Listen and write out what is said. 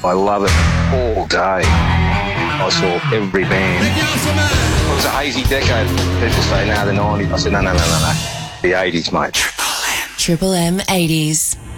I love it all day. I saw every band. It was a hazy decade. People say, no, the 90s. I said, no. The 80s, mate. Triple M 80s.